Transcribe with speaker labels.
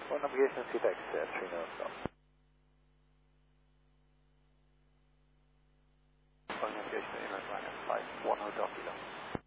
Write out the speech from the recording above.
Speaker 1: One navigation CTEX 3 knots now.
Speaker 2: One navigation inlet line 5, 1 hotel kilo.